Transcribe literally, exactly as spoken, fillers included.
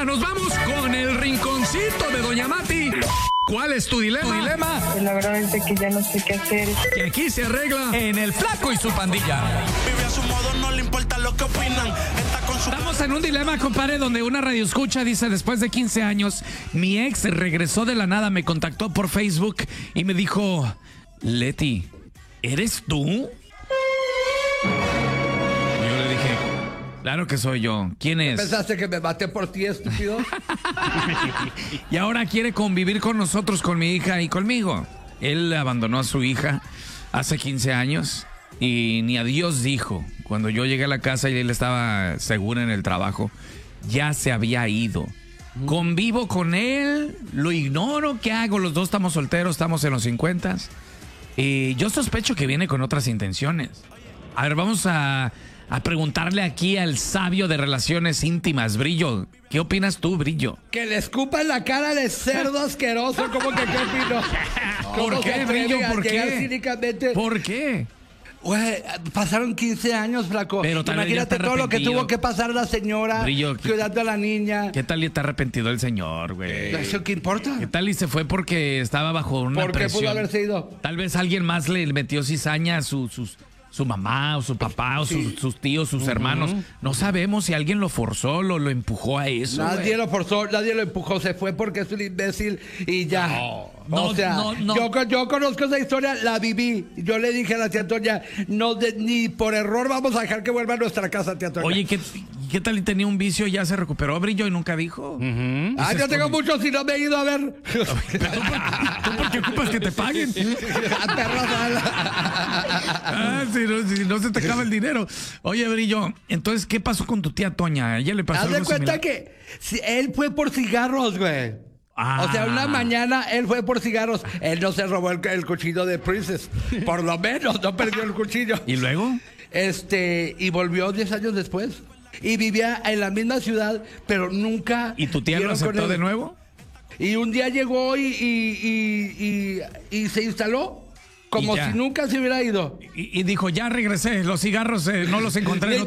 ahora nos vamos con el rinconcito de Doña Mati. ¿Cuál es tu dilema? ¿Tu dilema? Pues la verdad es que ya no sé qué hacer. Que aquí se arregla en El Flaco y su pandilla. Vive a su modo, no le importa lo que opinan. Está con su... Estamos en un dilema, compadre, donde una radioescucha dice: después de quince años, mi ex regresó de la nada, me contactó por Facebook y me dijo: Leti, ¿eres tú? Yo le dije: claro que soy yo. ¿Quién es? ¿Pensaste que me maté por ti, estúpido? Y ahora quiere convivir con nosotros, con mi hija y conmigo. Él abandonó a su hija hace quince años y ni adiós dijo. Cuando yo llegué a la casa y él estaba seguro en el trabajo, ya se había ido. Convivo con él, lo ignoro, ¿qué hago? Los dos estamos solteros, estamos en los cincuenta. Y yo sospecho que viene con otras intenciones. A ver, vamos a, a preguntarle aquí al sabio de relaciones íntimas, Brillo. ¿Qué opinas tú, Brillo? Que le escupa en la cara de cerdo asqueroso. ¿Cómo que qué opino? ¿Por qué, Brillo? ¿Por qué? Cínicamente? ¿Por qué? Güey, pasaron quince años, flaco. Pero tal vez ya imagínate está todo lo que arrepentido. tuvo que pasar la señora, Brillo, ¿qué- cuidando a la niña. ¿Qué tal y está arrepentido el señor, güey? ¿Eso qué importa? ¿Qué tal y se fue porque estaba bajo una ¿Por qué presión? pudo haberse ido? Tal vez alguien más le metió cizaña a su, sus, su mamá o su papá o sus, sus tíos, sus hermanos. No sabemos si alguien lo forzó, lo, lo empujó a eso. Nadie güey. lo forzó, nadie lo empujó, se fue porque es un imbécil y ya. No, o sea, no, no. Yo, con- yo conozco esa historia, la viví. Yo le dije a la tía Antonia, no de- ni por error vamos a dejar que vuelva a nuestra casa, tía Antonia. Oye, ¿qué, ¿qué tal y tenía un vicio y ya se recuperó, Brillo, y nunca dijo? ah, yo tengo muchos y no me he ido a ver. ¿Tú por qué ocupas que te paguen? A perros, Ah, si no, si no se te acaba el dinero. Oye, Brillo, entonces, ¿qué pasó con tu tía Toña? ¿A ella le pasó Haz de algo cuenta similar? que si- él fue por cigarros, güey. Ah. O sea, una mañana él fue por cigarros. Él no se robó el, el cuchillo de Princess. Por lo menos, no perdió el cuchillo. ¿Y luego? Este, y volvió diez años después. Y vivía en la misma ciudad, pero nunca. ¿Y tu tía lo dieron con aceptó él. de nuevo? Y un día llegó y, y, y, y, y se instaló. Como Y ya. si nunca se hubiera ido. Y, y dijo: ya regresé, los cigarros eh, no los encontré en